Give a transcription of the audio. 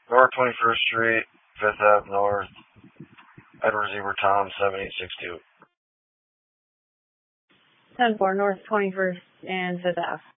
North 21st Street, 5th Ave North, Edward Ebert Tom, 7862. 10-4 North 21st and 5th Ave.